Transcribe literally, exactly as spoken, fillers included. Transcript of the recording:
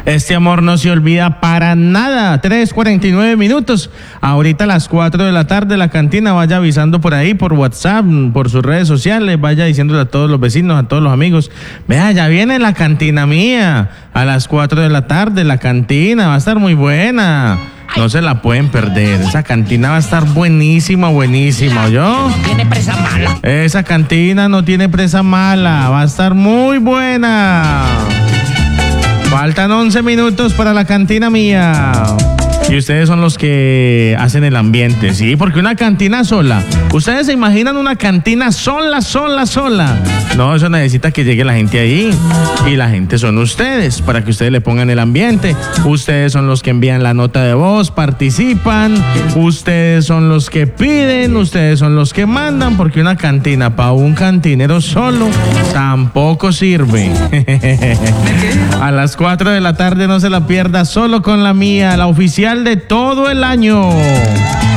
Este amor no se olvida para nada. tres cuarenta y nueve minutos. Ahorita a las cuatro de la tarde la cantina, vaya avisando por ahí, por WhatsApp, por sus redes sociales, vaya diciéndole a todos los vecinos, a todos los amigos, vea, ya viene la cantina mía. A las cuatro de la tarde la cantina va a estar muy buena. No se la pueden perder. Esa cantina va a estar buenísima, buenísima, ¿yo? No tiene presa mala. Esa cantina no tiene presa mala. Va a estar muy buena. Faltan once minutos para la cantina mía. Y ustedes son los que hacen el ambiente, ¿sí? Porque una cantina sola, ¿ustedes se imaginan una cantina sola, sola, sola? No, eso necesita que llegue la gente ahí. Y la gente son ustedes, para que ustedes le pongan el ambiente. Ustedes son los que envían la nota de voz, participan. Ustedes son los que piden, ustedes son los que mandan. Porque una cantina para un cantinero solo tampoco sirve. A las cuatro de la tarde no se la pierda, solo con la mía, la oficial de todo el año.